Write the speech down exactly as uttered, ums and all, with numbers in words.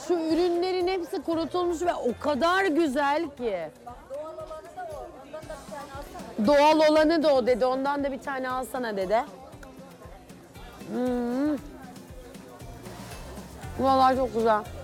Şu ürünlerin hepsi kurutulmuş ve o kadar güzel ki. Doğal olanı da o dedi. Ondan da bir tane alsana dedi. Hmm. Vallahi çok güzel.